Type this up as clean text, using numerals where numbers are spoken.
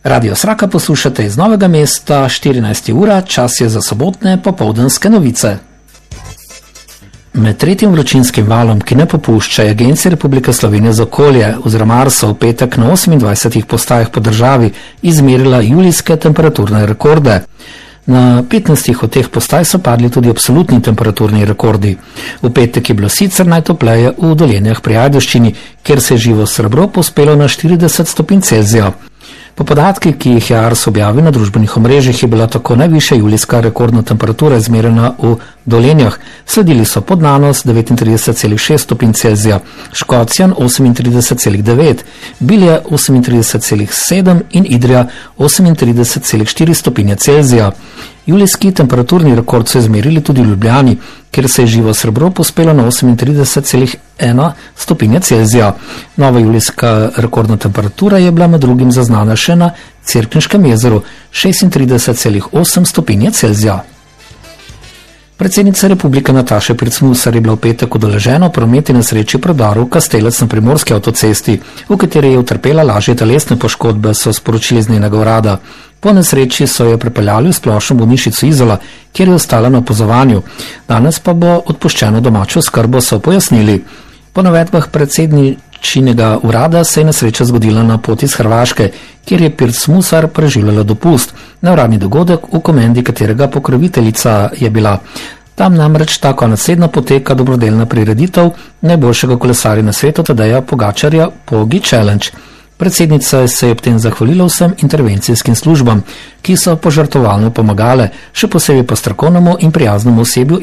Radio Sraka poslušate iz Novega mesta, 14. ura, čas je za sobotne popoldanske novice. Med tretjim vročinskim valom, ki ne popušča, je Agencija Republike Slovenije za okolje oziroma ARSO v petek na 28 postajah po državi izmerila julijske temperaturne rekorde. Na 15 od teh postaj so padli tudi absolutni temperaturni rekordi. V petek je bilo sicer najtopleje v Dolenjah pri Ajdovščini, kjer se je živo srebro povzpelo na 40 stopinj Celzija. Po podatkih, ki jih je ARS objavil na družbenih omrežjih, je bila tako najvišja julijska rekordna temperatura izmerjena v Dolenjah. Sledili so Podnanos 39,6 stopinj Celzija, Škocjan 38,9, Bilje 38,7 in Idrija 38,4 stopinje Celzija. Julijski temperaturni rekord so izmerili tudi v Ljubljani, kjer se je živo srebro povzpelo na 38,1 stopinje Celzija. Nova julijska rekordna temperatura je bila med drugim zaznana še na Cerkniškem jezeru 36,8 stopinje Celzija. Predsednica republike Nataša Pirc Musar je bila v petek udeležena v prometni nesreči predaru Kastelec na Primorski avtocesti, v kateri je utrpela lažje telesne poškodbe, so sporočili z njenega urada. Po nesreči so jo prepeljali v splošno bolnišnico Izola, kjer je ostala na opazovanju. Danes pa bo odpuščeno domačo oskrbo, so pojasnili. Po navedbah predsedničinega urada se je nesreča zgodila na poti iz Hrvaške, kjer je Pirc Musar preživljala dopust. Neuradni dogodek, v komendi katerega pokroviteljica je bila. Tam namreč ta konec tedna poteka dobrodelna prireditev najboljšega kolesarja na svetu Tadeja Pogačarja Pogi Challenge. Predsednica se je ob tem zahvalila vsem intervencijskim službam, ki so požrtvovalno pomagale, še posebej pa strokovnemu in prijaznemu osebju